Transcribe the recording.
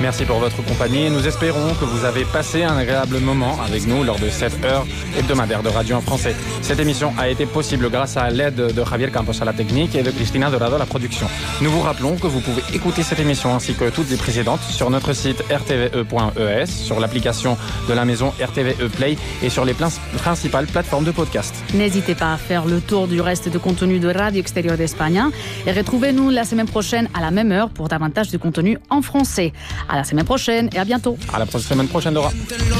Merci pour votre compagnie et nous espérons que vous avez passé un agréable moment avec nous lors de cette heure hebdomadaire de radio en français. Cette émission a été possible grâce à l'aide de Javier Campos à la technique et de Cristina Dorado à la production. Nous vous rappelons que vous pouvez écouter cette émission ainsi que toutes les précédentes sur notre site rtve.es, sur l'application de la maison RTVE Play et sur les principales plateformes de podcast. N'hésitez pas à faire le tour du reste de contenu de Radio Extérieur d'Espagne et retrouvez-nous la semaine prochaine à la même heure pour davantage de contenu en français. À la semaine prochaine et à bientôt. À la semaine prochaine, Dora.